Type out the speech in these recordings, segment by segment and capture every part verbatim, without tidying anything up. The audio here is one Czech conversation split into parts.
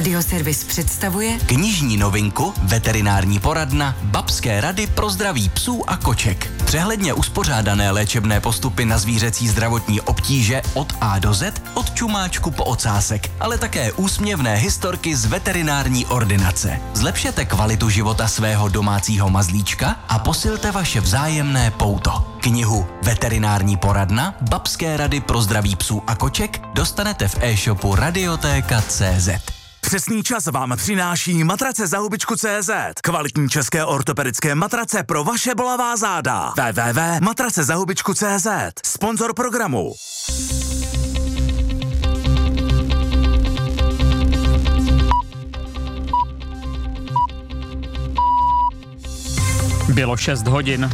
Radioservis představuje knižní novinku Veterinární poradna Babské rady pro zdraví psů a koček. Přehledně uspořádané léčebné postupy na zvířecí zdravotní obtíže od A do Z, od čumáčku po ocásek, ale také úsměvné historky z veterinární ordinace. Zlepšete kvalitu života svého domácího mazlíčka a posilte vaše vzájemné pouto. Knihu Veterinární poradna Babské rady pro zdraví psů a koček dostanete v e-shopu radiotéka tečka cé zet. Přesný čas vám přináší matrace za hubičku tečka cé zet. Kvalitní české ortopedické matrace pro vaše bolavá záda. w w w tečka matrace za hubičku tečka cé zet. Sponzor programu. Bylo šest hodin.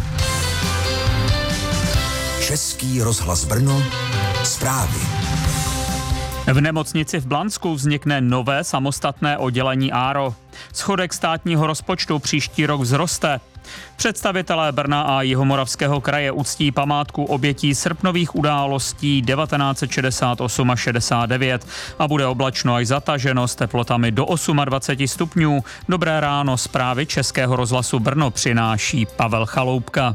Český rozhlas Brno, zprávy. V nemocnici v Blansku vznikne nové samostatné oddělení á er o. Schodek státního rozpočtu příští rok vzroste. Představitelé Brna a Jihomoravského kraje uctí památku obětí srpnových událostí devatenáct set šedesát osm a šedesát devět a bude oblačno až zataženo s teplotami do dvacet osm stupňů. Dobré ráno, zprávy Českého rozhlasu Brno přináší Pavel Chaloupka.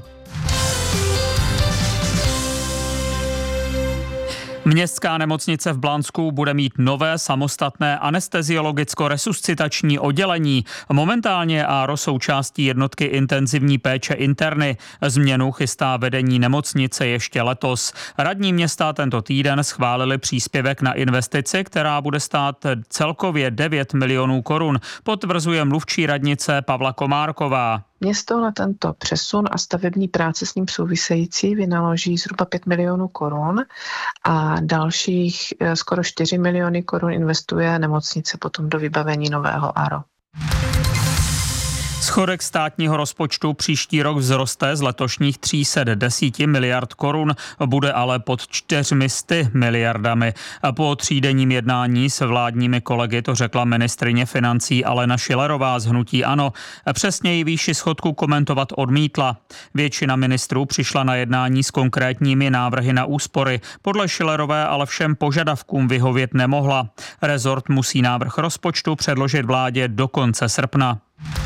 Městská nemocnice v Blansku bude mít nové samostatné anesteziologicko-resuscitační oddělení. Momentálně á er o součástí jednotky intenzivní péče interny. Změnu chystá vedení nemocnice ještě letos. Radní města tento týden schválili příspěvek na investici, která bude stát celkově devět milionů korun, potvrzuje mluvčí radnice Pavla Komárková. Město na tento přesun a stavební práce s ním související vynaloží zhruba pět milionů korun a dalších skoro čtyři miliony korun investuje nemocnice potom do vybavení nového á er o. Schodek státního rozpočtu příští rok vzroste z letošních tři sta deset miliard korun, bude ale pod čtyřmi sty miliardami. Po třídenním jednání s vládními kolegy to řekla ministryně financí Alena Schillerová z hnutí ANO. Přesněji výši schodku komentovat odmítla. Většina ministrů přišla na jednání s konkrétními návrhy na úspory. Podle Schillerové ale všem požadavkům vyhovět nemohla. Rezort musí návrh rozpočtu předložit vládě do konce srpna.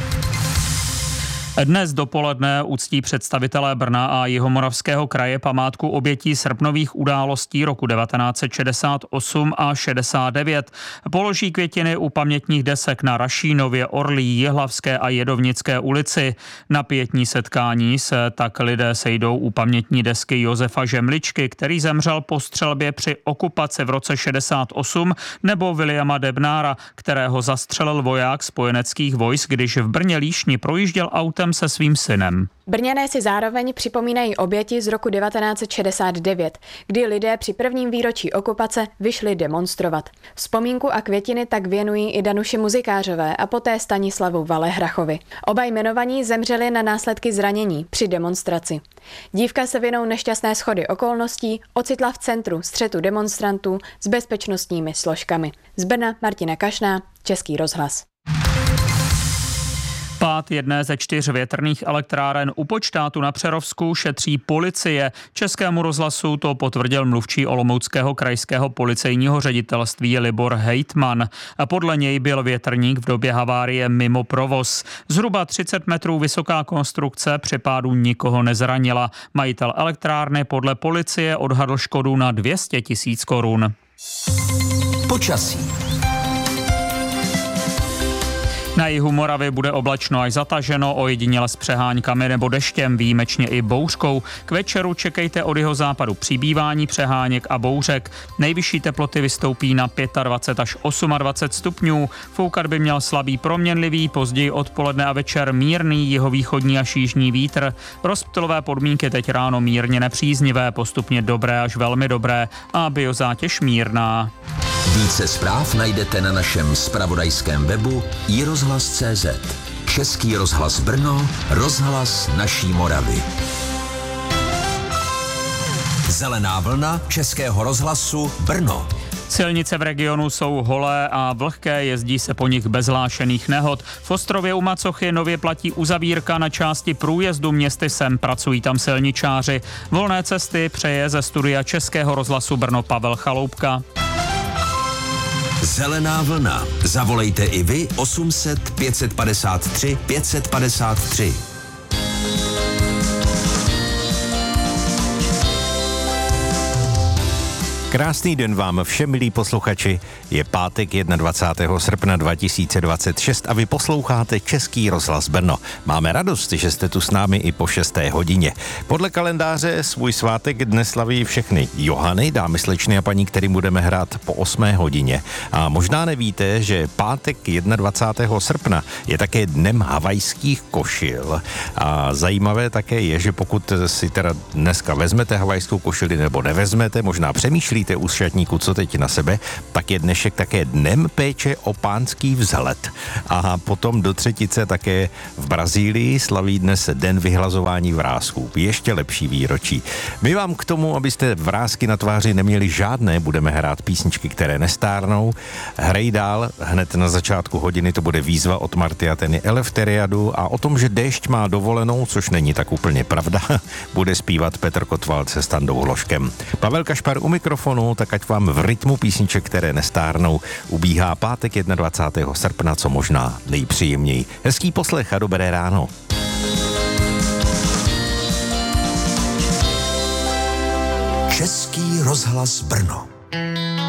Dnes dopoledne uctí představitelé Brna a Jihomoravského kraje památku obětí srpnových událostí roku devatenáct set šedesát osm a šedesát devět. Položí květiny u pamětních desek na Rašínově, Orlí, Jihlavské a Jedovnické ulici. Na pietní setkání se tak lidé sejdou u pamětní desky Josefa Žemličky, který zemřel po střelbě při okupaci v roce šedesát osm, nebo Williama Debnára, kterého zastřelil voják spojeneckých vojsk, když v Brně Líšni projížděl autem se svým synem. Brňané si zároveň připomínají oběti z roku devatenáct set šedesát devět, kdy lidé při prvním výročí okupace vyšli demonstrovat. Vzpomínku a květiny tak věnují i Danuši Muzikářové a poté Stanislavu Valehrachovi. Oba jmenovaní zemřeli na následky zranění při demonstraci. Dívka se vinou nešťastné shody okolností ocitla v centru střetu demonstrantů s bezpečnostními složkami. Z Brna Martina Kašná, Český rozhlas. Pád jedné ze čtyř větrných elektráren u Počtátu na Přerovsku šetří policie. Českému rozhlasu to potvrdil mluvčí Olomouckého krajského policejního ředitelství Libor Hejtman. Podle něj byl větrník v době havárie mimo provoz. Zhruba třicet metrů vysoká konstrukce při pádu nikoho nezranila. Majitel elektrárny podle policie odhadl škodu na dvě stě tisíc korun. Počasí. Na jihu Moravy bude oblačno až zataženo, ojediněle s přeháňkami nebo deštěm, výjimečně i bouřkou. K večeru čekejte od jihozápadu přibývání přeháněk a bouřek. Nejvyšší teploty vystoupí na dvacet pět až dvacet osm stupňů. Foukat by měl slabý proměnlivý, později odpoledne a večer mírný jihovýchodní až jižní vítr. Rozptylové podmínky teď ráno mírně nepříznivé, postupně dobré až velmi dobré a biozátěž mírná. Více zpráv najdete na našem zpravodajském webu i rozhlas tečka cé zet. Český rozhlas Brno, rozhlas naší Moravy. Zelená vlna Českého rozhlasu Brno. Silnice v regionu jsou holé a vlhké, jezdí se po nich bez hlášených nehod. V Ostrově u Macochy nově platí uzavírka na části průjezdu městy sem, pracují tam silničáři. Volné cesty přeje ze studia Českého rozhlasu Brno Pavel Chaloupka. Zelená vlna. Zavolejte i vy osm set pět padesát tři pět padesát tři. Krásný den vám všem, milí posluchači. Je pátek dvacátého prvního srpna dva tisíce dvacet šest a vy posloucháte Český rozhlas Brno. Máme radost, že jste tu s námi i po šesté hodině. Podle kalendáře svůj svátek dnes slaví všechny Johany, dámy, slečny a paní, kterým budeme hrát po osmé hodině. A možná nevíte, že pátek dvacátého prvního srpna je také dnem havajských košil. A zajímavé také je, že pokud si teda dneska vezmete havajskou košili nebo nevezmete, možná přemýšlíte u šatníku, co teď na sebe, tak je dnešek také dnem péče o pánský vzhled. A potom do třetice také v Brazílii slaví dnes den vyhlazování vrásků. Ještě lepší výročí. My vám k tomu, abyste vrásky na tváři neměli žádné, budeme hrát písničky, které nestárnou. Hrej dál, hned na začátku hodiny to bude výzva od Marty a Teny Eleftheriadu a o tom, že déšť má dovolenou, což není tak úplně pravda, bude zpívat Petr Kotwald se Standou Hloškem. Pavel Kašpar u mikrofonu, tak ať vám v rytmu písniček, které nestárnou, ubíhá pátek dvacátého prvního srpna, co možná nejpříjemněji. Hezký poslech a dobré ráno. Český rozhlas Brno.